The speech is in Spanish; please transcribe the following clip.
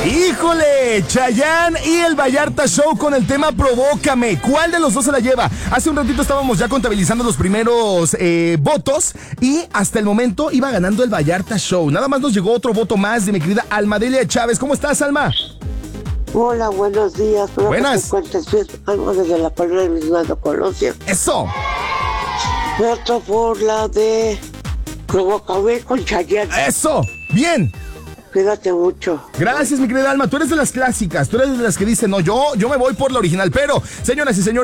Híjole, Chayanne y el Vallarta Show con el tema Provócame. ¿Cuál de los dos se la lleva? Hace un ratito estábamos ya contabilizando los primeros votos y hasta el momento iba ganando el Vallarta Show. Nada más nos llegó otro voto más de mi querida Alma Delia Chávez. ¿Cómo estás, Alma? Hola, buenos días. Buenas. Algo desde la colonia de Luisnaldo Colosio. Eso. Voto por la de Provócame con Chayanne. Eso. Bien. Cuídate mucho. Gracias, mi querida Alma. Tú eres de las clásicas. Tú eres de las que dicen, no, yo me voy por la original. Pero, señoras y señores,